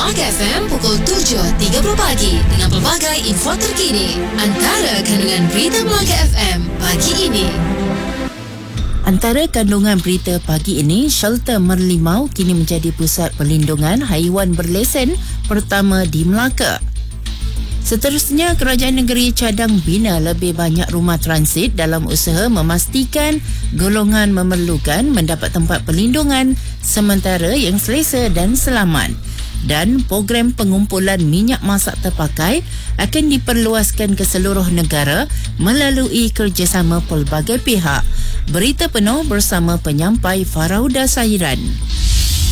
Melaka FM pukul 7.30 pagi dengan pelbagai info terkini. Antara kandungan berita Melaka FM pagi ini. Antara kandungan berita pagi ini, shelter Merlimau kini menjadi pusat perlindungan haiwan berlesen pertama di Melaka. Seterusnya, kerajaan negeri cadang bina lebih banyak rumah transit dalam usaha memastikan golongan memerlukan mendapat tempat perlindungan sementara yang selesa dan selamat. Dan program pengumpulan minyak masak terpakai akan diperluaskan ke seluruh negara melalui kerjasama pelbagai pihak. Berita penuh bersama penyampai Farauda Sahiran.